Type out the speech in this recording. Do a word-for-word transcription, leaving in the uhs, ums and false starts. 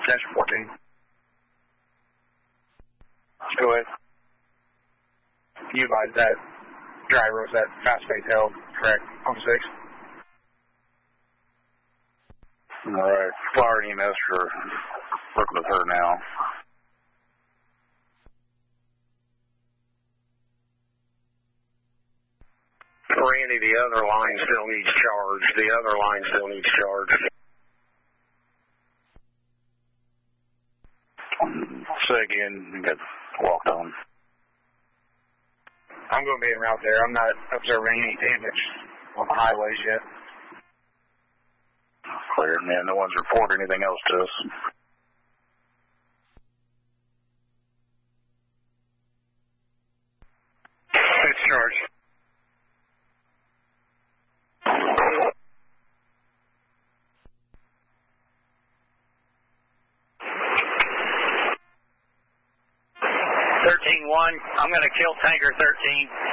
Dash fourteen. Go ahead. You advise that driver was that fast pace held, correct, on six? All right. Flyer and E M S are working with her now. Randy, the other line still needs charge. The other line still needs charge. Say again, you got walked on. I'm going to be en route there. I'm not observing any damage on the highways yet. Clear, man. No one's reported anything else to us. It's charged. thirteen one, I'm going to kill Tanker thirteen.